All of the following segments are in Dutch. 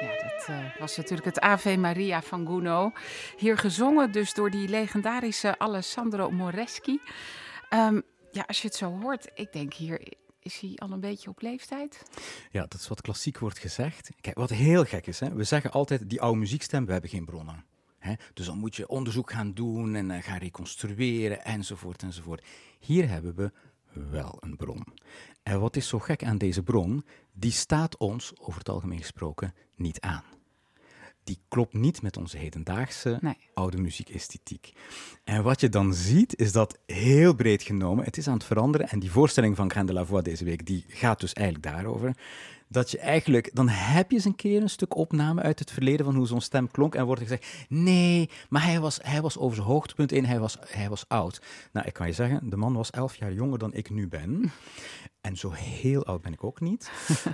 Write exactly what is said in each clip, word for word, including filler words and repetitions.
Ja, dat uh, was natuurlijk het Ave Maria van Gounod. Hier gezongen dus door die legendarische Alessandro Moreschi. Um, ja, als je het zo hoort, ik denk hier... Is hij al een beetje op leeftijd? Ja, dat is wat klassiek wordt gezegd. Kijk, wat heel gek is, hè? We zeggen altijd, die oude muziekstem, we hebben geen bronnen. Hè? Dus dan moet je onderzoek gaan doen en uh, gaan reconstrueren, enzovoort, enzovoort. Hier hebben we wel een bron. En wat is zo gek aan deze bron? Die staat ons, over het algemeen gesproken, niet aan. Die klopt niet met onze hedendaagse nee. oude muziekesthetiek. En wat je dan ziet, is dat heel breed genomen, het is aan het veranderen. En die voorstelling van Grain de la Voix deze week, die gaat dus eigenlijk daarover. Dat je eigenlijk, dan heb je eens een keer een stuk opname uit het verleden van hoe zo'n stem klonk. En wordt er gezegd, nee, maar hij was, hij was over zijn hoogtepunt in, hij was, hij was oud. Nou, ik kan je zeggen, de man was elf jaar jonger dan ik nu ben. En zo heel oud ben ik ook niet.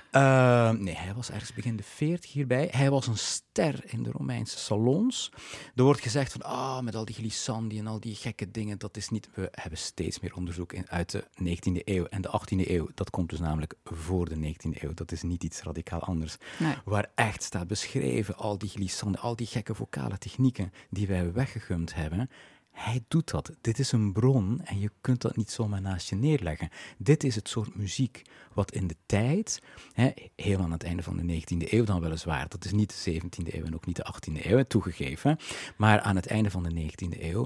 uh, nee, hij was ergens begin de veertig hierbij. Hij was een ster in de Romeinse salons. Er wordt gezegd van, ah, oh, met al die glissandi en al die gekke dingen, dat is niet... We hebben steeds meer onderzoek in, uit de negentiende eeuw en de achttiende eeuw. Dat komt dus namelijk voor de negentiende eeuw. Dat is niet iets radicaal anders. Nee. Waar echt staat beschreven, al die glissandi, al die gekke vocale technieken die wij weggegumd hebben. Hij doet dat. Dit is een bron en je kunt dat niet zomaar naast je neerleggen. Dit is het soort muziek wat in de tijd, hè, helemaal aan het einde van de negentiende eeuw dan weliswaar, dat is niet de zeventiende eeuw en ook niet de achttiende eeuw, toegegeven, maar aan het einde van de negentiende eeuw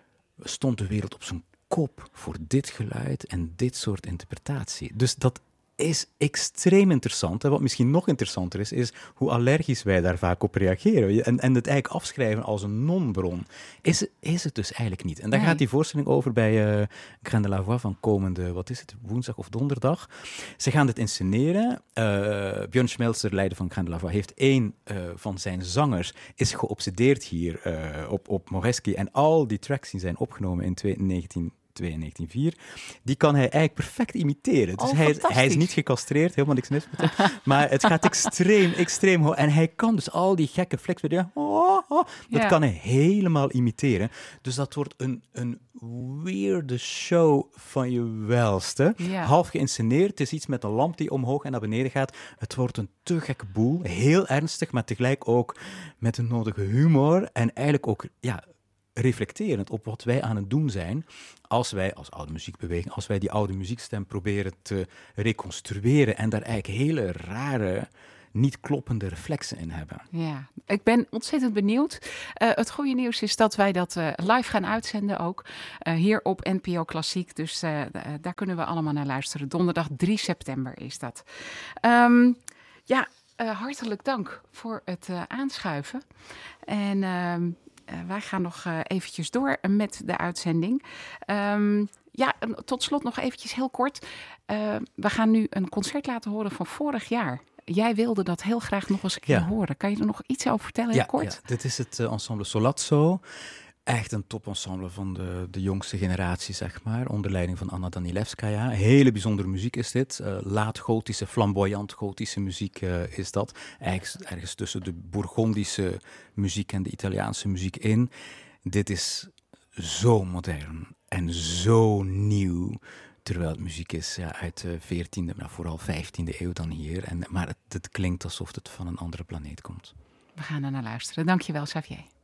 stond de wereld op zijn kop voor dit geluid en dit soort interpretatie. Dus dat is extreem interessant. En wat misschien nog interessanter is, is hoe allergisch wij daar vaak op reageren. En, en het eigenlijk afschrijven als een non-bron. Is, is het dus eigenlijk niet. En daar nee. gaat die voorstelling over bij uh, Grain de la Voix van komende, wat is het, woensdag of donderdag. Ze gaan dit insceneren. Uh, Björn Schmelzer, leider van Grain de la Voix, heeft één uh, van zijn zangers, is geobsedeerd hier uh, op, op Moreschi. En al die tracks die zijn opgenomen in negentien negentien vier, die kan hij eigenlijk perfect imiteren. Dus oh, hij, hij is niet gecastreerd, helemaal niks mis met hem, maar het gaat extreem, extreem hoog. En hij kan dus al die gekke flex, oh, oh, dat ja. kan hij helemaal imiteren. Dus dat wordt een, een weirde show van je welste. Ja. Half geïnsceneerd, het is iets met een lamp die omhoog en naar beneden gaat. Het wordt een te gekke boel, heel ernstig, maar tegelijk ook met de nodige humor en eigenlijk ook, ja, reflecterend op wat wij aan het doen zijn als wij als oude muziekbeweging, als wij die oude muziekstem proberen te reconstrueren en daar eigenlijk hele rare, niet kloppende reflexen in hebben. Ja, ik ben ontzettend benieuwd. Uh, het goede nieuws is dat wij dat uh, live gaan uitzenden ook, uh, hier op N P O Klassiek. Dus uh, d- daar kunnen we allemaal naar luisteren. Donderdag drie september is dat. Um, ja, uh, hartelijk dank voor het uh, aanschuiven. En... Uh, Uh, wij gaan nog uh, eventjes door met de uitzending. Um, ja, tot slot nog eventjes heel kort. Uh, we gaan nu een concert laten horen van vorig jaar. Jij wilde dat heel graag nog eens een keer ja. horen. Kan je er nog iets over vertellen, heel ja, kort? Ja, dit is het uh, ensemble Solazzo. Echt een topensemble van de, de jongste generatie, zeg maar, onder leiding van Anna Danilevskaya. Hele bijzondere muziek is dit. Uh, laat-gotische, flamboyant-gotische muziek uh, is dat. Eigenlijk ergens tussen de Bourgondische muziek en de Italiaanse muziek in. Dit is zo modern en zo nieuw. Terwijl het muziek is ja, uit de veertiende, maar vooral vijftiende eeuw dan hier. En, maar het, het klinkt alsof het van een andere planeet komt. We gaan er naar luisteren. Dankjewel, Xavier.